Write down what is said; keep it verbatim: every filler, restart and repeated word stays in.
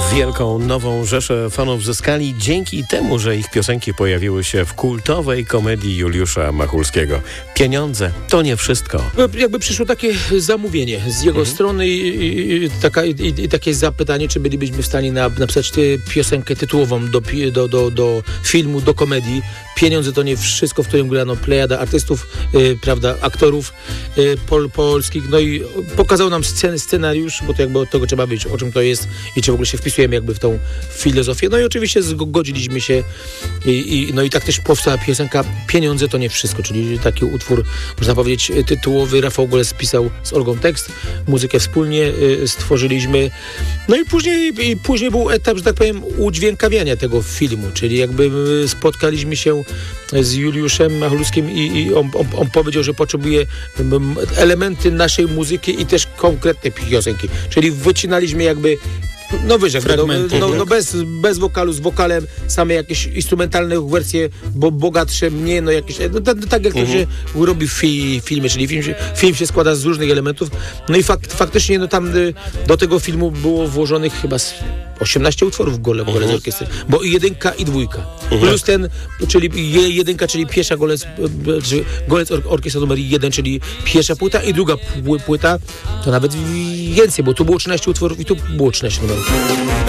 Wielką, nową rzeszę fanów zyskali dzięki temu, że ich piosenki pojawiły się w kultowej komedii Juliusza Machulskiego. Pieniądze to nie wszystko. Jakby przyszło takie zamówienie z jego mhm. strony i, i, taka, i, i takie zapytanie, czy bylibyśmy w stanie na, napisać ty, piosenkę tytułową do, do, do, do filmu, do komedii. Pieniądze to nie wszystko, w którym grano plejada artystów, yy, prawda, aktorów yy, pol, polskich. No i pokazał nam sceny, scenariusz, bo to jakby od tego trzeba być, o czym to jest i czy w ogóle się wpisujemy jakby w tą filozofię. No i oczywiście zgodziliśmy się i, i, no i tak też powstała piosenka Pieniądze to nie wszystko, czyli taki utwór, można powiedzieć, tytułowy. Rafał Golec spisał z Olgą tekst, muzykę wspólnie y, stworzyliśmy. No i później, i później był etap, że tak powiem, udźwiękawiania tego filmu, czyli jakby spotkaliśmy się z Juliuszem Machulskim i, i on, on, on powiedział, że potrzebuje elementy naszej muzyki i też konkretne piosenki, czyli wycinaliśmy jakby no wyżej, no, no, no bez, bez wokalu, z wokalem, same jakieś instrumentalne wersje, bo bogatsze, mniej, no jakieś, no, tak, tak jak uh-huh. to się robi w fi, filmie, czyli film się, film się składa z różnych elementów, no i fakt, faktycznie no tam do tego filmu było włożonych chyba osiemnaście utworów Golec uh-huh. orkiestry, bo i jedynka i dwójka, uh-huh. plus ten, czyli jedynka, czyli pierwsza Golec, Golec orkiestra numer jeden, czyli pierwsza płyta i druga płyta, to nawet więcej, bo tu było trzynaście utworów i tu było trzynaście numerów.